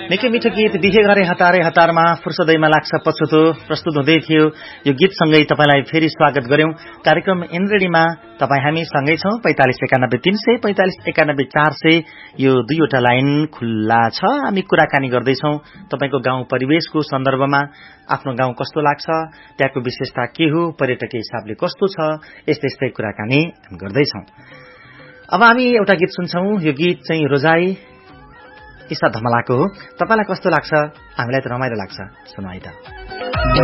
निकै मिठो गीत दिखे गरे हतारे हतारमा फुर्सदैमा लाग्छ पछुतो प्रस्तुत हुँदै थियो। यो गीतसँगै तपाईलाई फेरि स्वागत गर्यौं कार्यक्रम इन्द्रेडीमा। तपाईँ हामी सँगै छौं 4591 300 4591 400 यो दुईवटा लाइन खुल्ला छ। हामी कुराकानी गर्दैछौं तपाईको गाउँ परिवेशको सन्दर्भमा। आफ्नो गाउँ कस्तो लाग्छ, त्यहाँको विशेषता के हो, पर्यटकीय हिसाबले कस्तो छ, यस्तै यस्तै कुराकानी गर्दैछौं। अब हामी एउटा गीत सुन्छौं। यो गीत चाहिँ रोजाई ईसा धमलाको हो। तपाईलाई कस्तो लाग्छ? हामीलाई त रमाइलो लाग्छ। सुनाउ है त।